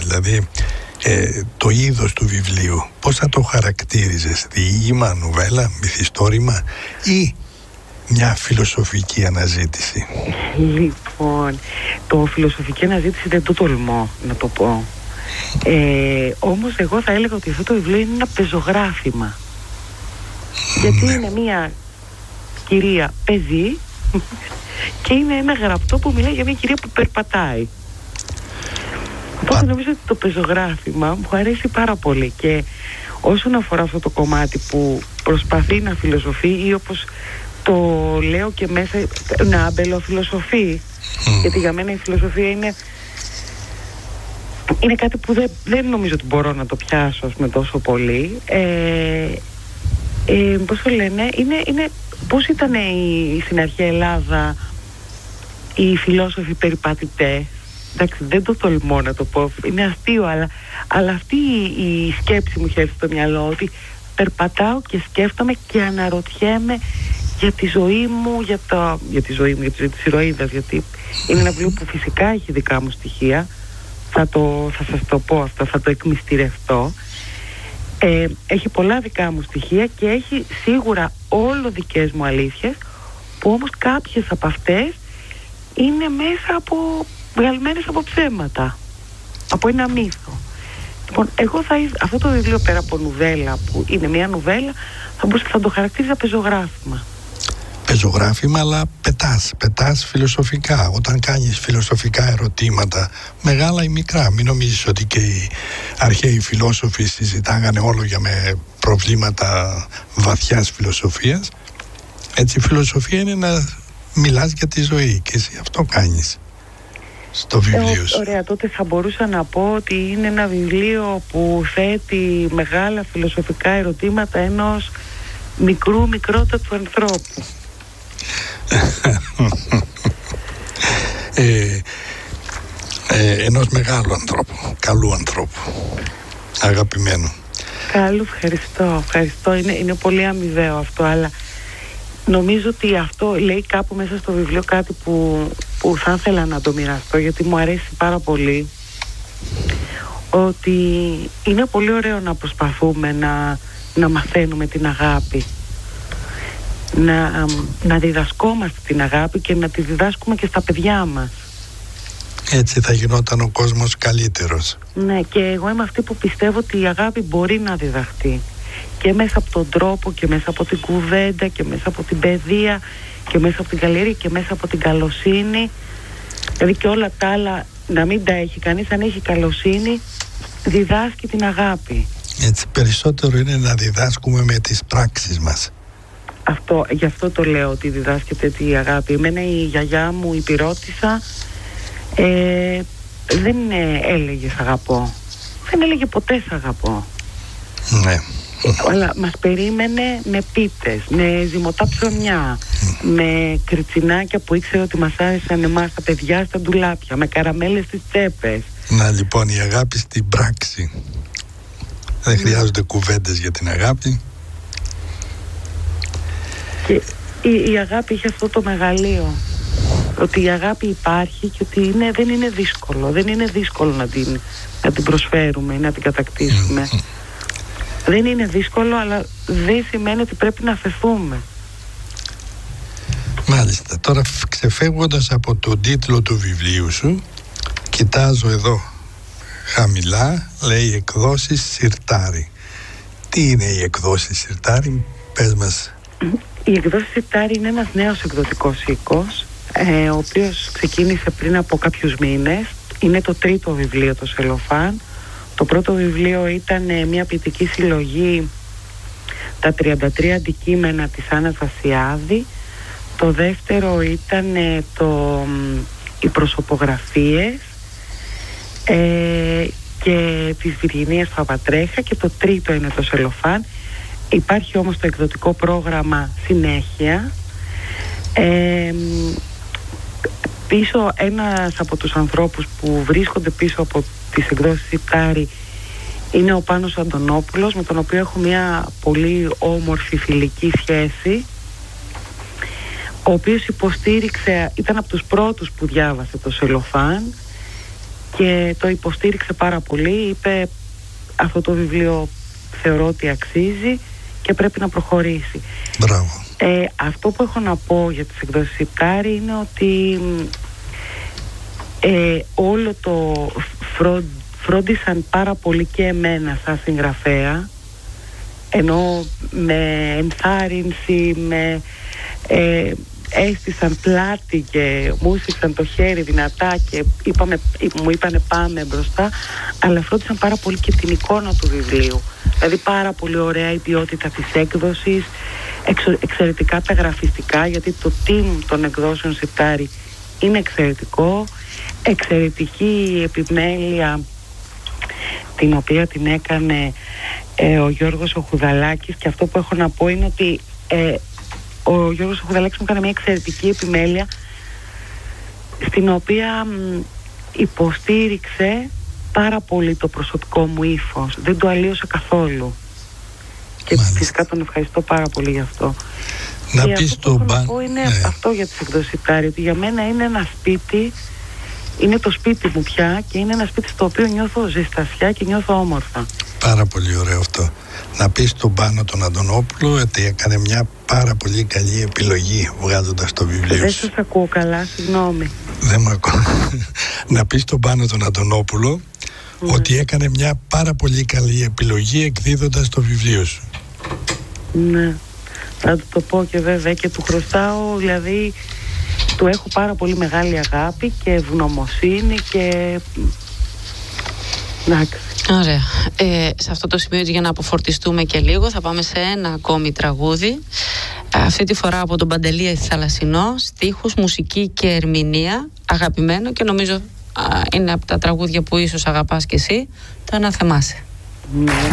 δηλαδή το είδος του βιβλίου, πώς θα το χαρακτήριζες? Διήγημα, νουβέλα, μυθιστόρημα ή μια φιλοσοφική αναζήτηση? Λοιπόν, το φιλοσοφική αναζήτηση δεν το τολμώ να το πω. Όμως εγώ θα έλεγα ότι αυτό το βιβλίο είναι ένα πεζογράφημα. Γιατί είναι μια κυρία παιδί και είναι ένα γραπτό που μιλάει για μια κυρία που περπατάει. Οπότε νομίζω ότι το πεζογράφημα μου αρέσει πάρα πολύ. Και όσον αφορά αυτό το κομμάτι που προσπαθεί να φιλοσοφεί, ή όπως το λέω και μέσα, να αμπελοφιλοσοφεί, γιατί για μένα η φιλοσοφία είναι κάτι που δεν νομίζω ότι μπορώ να το πιάσω με τόσο πολύ. Πώς το λένε, είναι πώς ήταν στην αρχαία Ελλάδα οι φιλόσοφοι περιπατητές. Εντάξει, δεν το τολμώ να το πω, είναι αστείο, αλλά αυτή η σκέψη μου είχε έρθει στο μυαλό, ότι περπατάω και σκέφτομαι και αναρωτιέμαι για τη ζωή μου, για τη ζωή της ηρωίδας, γιατί είναι ένα βιβλίο που φυσικά έχει δικά μου στοιχεία, θα σας το πω αυτό, θα το εκμυστηρευτώ. Έχει πολλά δικά μου στοιχεία και έχει σίγουρα όλο δικές μου αλήθειες, που όμως κάποιες από αυτές είναι μέσα βγαλμένες από ψέματα, από ένα μύθο. Λοιπόν, εγώ αυτό το βιβλίο, πέρα από νουβέλα, που είναι μια νουβέλα, θα το χαρακτήριζα πεζογράφημα. Πεζογράφημα, αλλά πετάς φιλοσοφικά. Όταν κάνεις φιλοσοφικά ερωτήματα, μεγάλα ή μικρά, μην νομίζεις ότι και οι αρχαίοι φιλόσοφοι συζητάγανε όλο με προβλήματα βαθιάς φιλοσοφίας. Έτσι, η φιλοσοφία είναι να μιλάς για τη ζωή, και εσύ αυτό κάνεις στο βιβλίο σου. Ωραία, τότε θα μπορούσα να πω ότι είναι ένα βιβλίο που θέτει μεγάλα φιλοσοφικά ερωτήματα ενός μικρότατου ανθρώπου. Ενός μεγάλου ανθρώπου, καλού ανθρώπου, αγαπημένου. Καλού, ευχαριστώ. Είναι πολύ αμοιβαίο αυτό, αλλά νομίζω ότι αυτό λέει κάπου μέσα στο βιβλίο κάτι που θα ήθελα να το μοιραστώ, γιατί μου αρέσει πάρα πολύ. Ότι είναι πολύ ωραίο να προσπαθούμε να μαθαίνουμε την αγάπη, να διδασκόμαστε την αγάπη και να τη διδάσκουμε και στα παιδιά μας. Έτσι θα γινόταν ο κόσμος καλύτερος. Ναι, και εγώ είμαι αυτή που πιστεύω ότι η αγάπη μπορεί να διδαχτεί, και μέσα από τον τρόπο και μέσα από την κουβέντα και μέσα από την παιδεία και μέσα από την καλλιέργεια και μέσα από την καλοσύνη. Δηλαδή και όλα τα άλλα να μην τα έχει κανείς, αν έχει καλοσύνη διδάσκει την αγάπη. Έτσι, περισσότερο είναι να διδάσκουμε με τις πράξεις μας. Γι' αυτό το λέω ότι διδάσκεται η αγάπη. Εμένα η γιαγιά μου, η πυρώτισσα, δεν έλεγε σ' αγαπώ. Δεν έλεγε ποτέ σ' αγαπώ. Ναι. Αλλά μας περίμενε με πίτες, με ζυμωτά ψωμιά, με κριτσινάκια που ήξερε ότι μας άρεσαν εμάς τα παιδιά στα ντουλάπια, με καραμέλες στις τσέπες. Να, λοιπόν, η αγάπη στην πράξη. Δεν χρειάζονται κουβέντες για την αγάπη. Και η αγάπη είχε αυτό το μεγαλείο, ότι η αγάπη υπάρχει και ότι δεν είναι δύσκολο. Δεν είναι δύσκολο να την προσφέρουμε ή να την κατακτήσουμε. Δεν είναι δύσκολο, αλλά δεν σημαίνει ότι πρέπει να αφαιθούμε. Μάλιστα. Τώρα, ξεφεύγοντας από τον τίτλο του βιβλίου σου, κοιτάζω εδώ χαμηλά, λέει εκδόσεις Συρτάρη. Τι είναι οι εκδόσεις Συρτάρη, πες μας. Η εκδόση Συρτάρη είναι ένας νέος εκδοτικός οίκος, ο οποίος ξεκίνησε πριν από κάποιους μήνες. Είναι το τρίτο βιβλίο, το Σελοφάν. Το πρώτο βιβλίο ήταν μια ποιητική συλλογή, τα 33 αντικείμενα της Άννας Βασιάδη. Το δεύτερο ήταν οι προσωπογραφίες και της Βυργινίας Παπατρέχα, και το τρίτο είναι το Σελοφάν. Υπάρχει όμως το εκδοτικό πρόγραμμα συνέχεια. Πίσω, ένας από τους ανθρώπους που βρίσκονται πίσω από τις εκδόσεις Συρτάρη είναι ο Πάνος Αντωνόπουλος, με τον οποίο έχω μια πολύ όμορφη φιλική σχέση, ο οποίος υποστήριξε, ήταν από τους πρώτους που διάβασε το Σελοφάν και το υποστήριξε πάρα πολύ. Είπε αυτό το βιβλίο θεωρώ ότι αξίζει και πρέπει να προχωρήσει. Μπράβο. Αυτό που έχω να πω για τις εκδόσεις Σιπτάρη είναι ότι όλο το φρόντισαν πάρα πολύ και εμένα σαν συγγραφέα, ενώ με ενθάρρυνση, με έστησαν πλάτη και μου έστησαν το χέρι δυνατά και μου είπανε πάμε μπροστά, αλλά φρόντισαν πάρα πολύ και την εικόνα του βιβλίου. Δηλαδή πάρα πολύ ωραία η ποιότητα της έκδοσης, εξαιρετικά τα γραφιστικά, γιατί το team των εκδόσεων Σιπτάρη είναι εξαιρετικό, εξαιρετική η επιμέλεια την οποία την έκανε ο Γιώργος ο Χουδαλάκης, και αυτό που έχω να πω είναι ότι ο Γιώργος ο Χουδαλάκης μου έκανε μια εξαιρετική επιμέλεια στην οποία υποστήριξε πάρα πολύ το προσωπικό μου ύφος, δεν το αλλίωσε καθόλου. Και φυσικά τον ευχαριστώ πάρα πολύ γι' αυτό. Να και πεις αυτό που έχω να πω είναι αυτό για τις εκδόσεις Σιπτάρη, ότι για μένα είναι ένα σπίτι, είναι το σπίτι μου πια και είναι ένα σπίτι στο οποίο νιώθω ζεστασιά και νιώθω όμορφα. Πάρα πολύ ωραίο αυτό. Να πεις στον Πάνο τον Αντωνόπουλο ότι έκανε μια πάρα πολύ καλή επιλογή βγάζοντας το βιβλίο. Δεν σας ακούω καλά, συγγνώμη. Δεν μ' ακούω. Να πεις στον Πάνο τον Αντωνόπουλο ότι έκανε μια πάρα πολύ καλή επιλογή εκδίδοντας το βιβλίο σου. Ναι, θα του το πω και βέβαια και του χρωστάω, δηλαδή του έχω πάρα πολύ μεγάλη αγάπη και ευγνωμοσύνη και εντάξει. Ωραία. Σε αυτό το σημείο, για να αποφορτιστούμε και λίγο, θα πάμε σε ένα ακόμη τραγούδι. Αυτή τη φορά από τον Παντελή Θαλασσινό, στίχους, μουσική και ερμηνεία, αγαπημένο, και νομίζω είναι από τα τραγούδια που ίσως αγαπάς και εσύ, το «Να θεμάσαι». Ναι.